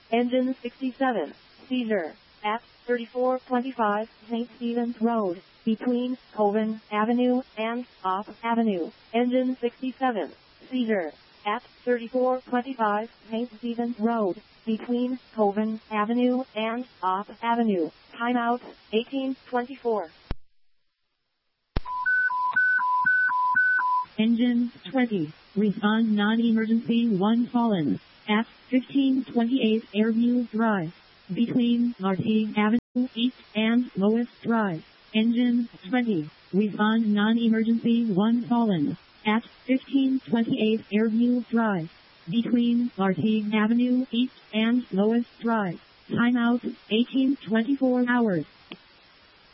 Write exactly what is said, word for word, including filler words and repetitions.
Engine sixty-seven, seizure, at thirty-four twenty-five Saint Stephen's Road, between Coven Avenue and Opp Avenue. Engine sixty-seven, seizure, at thirty-four twenty-five Saint Stephen's Road, between Coven Avenue and Opp Avenue. Timeout, eighteen twenty-four. Engine twenty, respond non-emergency one fallen, at fifteen twenty-eight Airview Drive, between Marty Avenue East and Lois Drive. Engine twenty, respond non-emergency one fallen, at fifteen twenty-eight Airview Drive, between Marty Avenue East and Lois Drive. Timeout, eighteen twenty-four hours.